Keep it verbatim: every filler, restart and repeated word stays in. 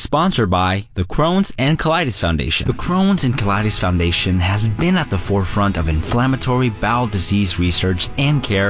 sponsored by the Crohn's and Colitis Foundation. The Crohn's and Colitis Foundation has been at the forefront of inflammatory bowel disease research and care